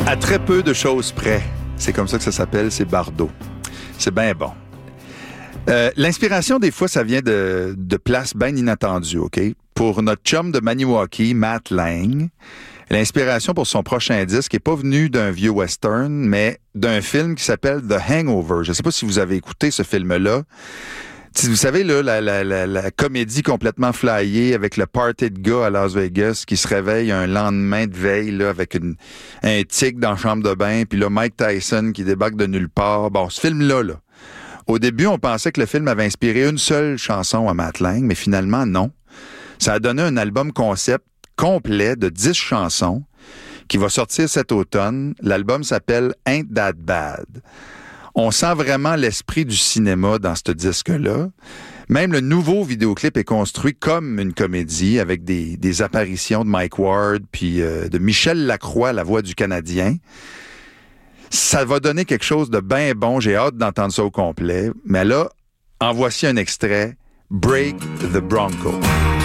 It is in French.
À très peu de choses près. C'est comme ça que ça s'appelle, c'est Bardot. C'est bien bon. L'inspiration, des fois, ça vient de places bien inattendues, OK? Pour notre chum de Maniwaki, Matt Lang, l'inspiration pour son prochain disque n'est pas venue d'un vieux western, mais d'un film qui s'appelle The Hangover. Je ne sais pas si vous avez écouté ce film-là. Vous savez, là, la comédie complètement flyée avec le party de gars à Las Vegas qui se réveille un lendemain de veille là, avec un tigre dans la chambre de bain, puis là, Mike Tyson qui débarque de nulle part. Bon, ce film-là, au début, on pensait que le film avait inspiré une seule chanson à Matt Lang, mais finalement, non. Ça a donné un album concept complet de 10 chansons qui va sortir cet automne. L'album s'appelle Ain't That Bad. On sent vraiment l'esprit du cinéma dans ce disque-là. Même le nouveau vidéoclip est construit comme une comédie avec des apparitions de Mike Ward puis de Michel Lacroix, la voix du Canadien. Ça va donner quelque chose de bien bon. J'ai hâte d'entendre ça au complet. Mais là, en voici un extrait. Break the Bronco.